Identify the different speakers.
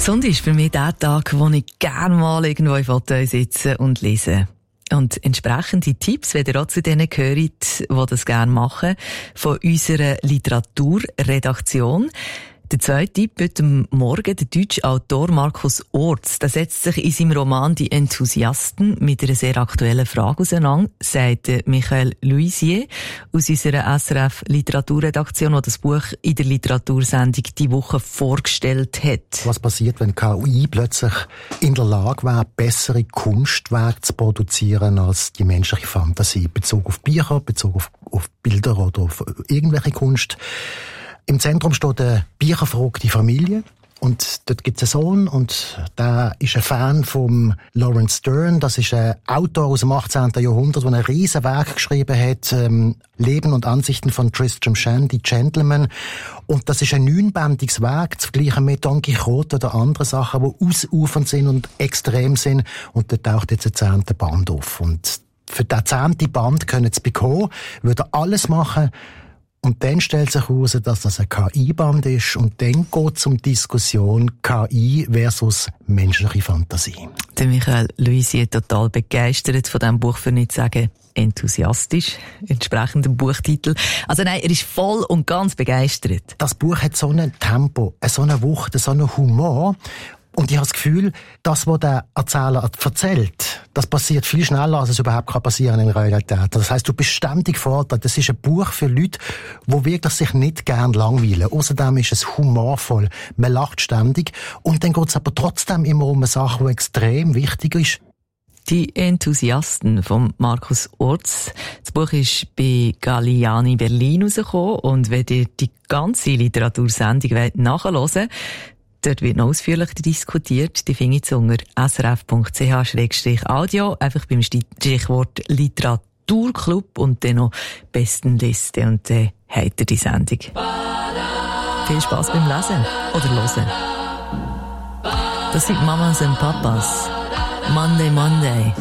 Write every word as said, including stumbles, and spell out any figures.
Speaker 1: Sonntag ist für mich der Tag, wo ich gerne mal irgendwo im Fauteuil sitze und lese. Und entsprechende Tipps, wenn ihr auch zu denen gehört, die das gerne machen, von unserer Literaturredaktion. Der zweite Tipp heute Morgen, der deutsche Autor Markus Orts, der setzt sich in seinem Roman «Die Enthusiasten» mit einer sehr aktuellen Frage auseinander, sagt Michael Luisier aus unserer S R F-Literaturredaktion, der das Buch in der Literatursendung «Die Woche» vorgestellt hat.
Speaker 2: Was passiert, wenn K I plötzlich in der Lage wäre, bessere Kunstwerke zu produzieren als die menschliche Fantasie? Bezogen auf Bücher, bezogen auf, auf Bilder oder auf irgendwelche Kunst. Im Zentrum steht eine bierverfragte Familie. Und dort gibt es einen Sohn und der ist ein Fan von Lawrence Stern. Das ist ein Autor aus dem achtzehnten Jahrhundert, der ein riesen Werk geschrieben hat, ähm, Leben und Ansichten von Tristram Shandy, Gentleman. Und das ist ein neunbändiges Werk, zu vergleichen mit Don Quixote oder anderen Sachen, die ausufernd sind und extrem sind. Und dort taucht jetzt ein zehnter Band auf. Und für den zehnten Band können sie bekommen, würde alles machen. Und dann stellt sich heraus, dass das ein K I-Band ist. Und dann geht es um die Diskussion K I versus menschliche Fantasie.
Speaker 1: Der Michael Luisier total begeistert von diesem Buch, für nicht zu sagen enthusiastisch, entsprechend dem Buchtitel. Also nein, er ist voll und ganz begeistert.
Speaker 2: Das Buch hat so ein Tempo, so eine Wucht, so einen Humor. Und ich habe das Gefühl, das, was der Erzähler erzählt, das passiert viel schneller, als es überhaupt passieren kann in der Realität. Das heisst, du bist ständig gefordert. Das ist ein Buch für Leute, die wirklich sich nicht gern langweilen. Außerdem ist es humorvoll. Man lacht ständig. Und dann geht es aber trotzdem immer um eine Sache, die extrem wichtig ist.
Speaker 1: Die Enthusiasten von Markus Orts. Das Buch ist bei Galliani Berlin rausgekommen. Und wenn ihr die ganze Literatursendung nachhören wollt, dort wird noch ausführlicher diskutiert. Die findet ihr unter s r f punkt c h slash audio. Einfach beim Stichwort Literaturclub und dann noch Bestenliste. Und dann habt ihr die Sendung. Viel Spass beim Lesen oder Hören. Das sind Mamas und Papas. Monday, Monday.